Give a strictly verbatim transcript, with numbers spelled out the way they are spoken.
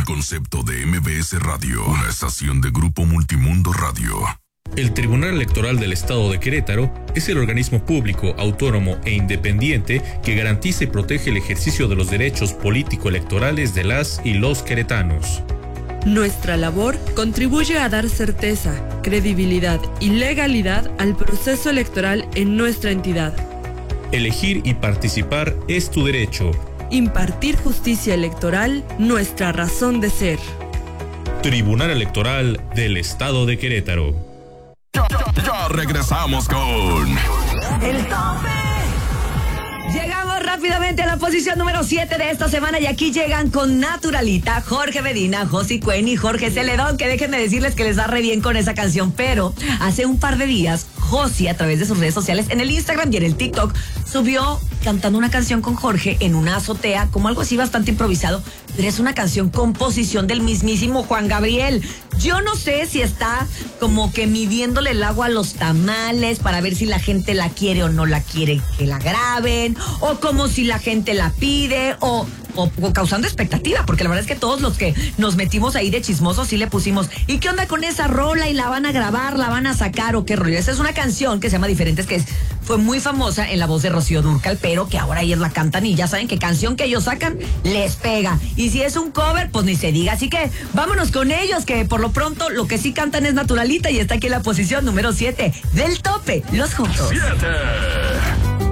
el concepto de M B S Radio, una estación de Grupo Multimundo Radio. El Tribunal Electoral del Estado de Querétaro es el organismo público, autónomo e independiente que garantiza y protege el ejercicio de los derechos político-electorales de las y los queretanos. Nuestra labor contribuye a dar certeza, credibilidad y legalidad al proceso electoral en nuestra entidad. Elegir y participar es tu derecho. Impartir justicia electoral, nuestra razón de ser. Tribunal Electoral del Estado de Querétaro. Ya, ya, ya regresamos con El Tope. Llegamos rápidamente a la posición número siete de esta semana y aquí llegan con Naturalita, Jorge Medina, Josi Cuen y Jorge Celedón, que déjenme decirles que les da re bien con esa canción, pero hace un par de días Josi, a través de sus redes sociales, en el Instagram y en el TikTok, subió cantando una canción con Jorge en una azotea, como algo así bastante improvisado, pero es una canción composición del mismísimo Juan Gabriel. Yo no sé si está como que midiéndole el agua a los tamales para ver si la gente la quiere o no la quiere que la graben, o como si la gente la pide, o... O, o causando expectativa, porque la verdad es que todos los que nos metimos ahí de chismosos sí le pusimos, ¿y qué onda con esa rola? ¿Y la van a grabar? ¿La van a sacar? ¿O qué rollo? Esa es una canción que se llama Diferentes, que es, fue muy famosa en la voz de Rocío Dúrcal, pero que ahora ellos la cantan y ya saben que canción que ellos sacan les pega. Y si es un cover, pues ni se diga. Así que vámonos con ellos, que por lo pronto lo que sí cantan es Naturalita y está aquí en la posición número siete del Tope, Los Juntos. siete.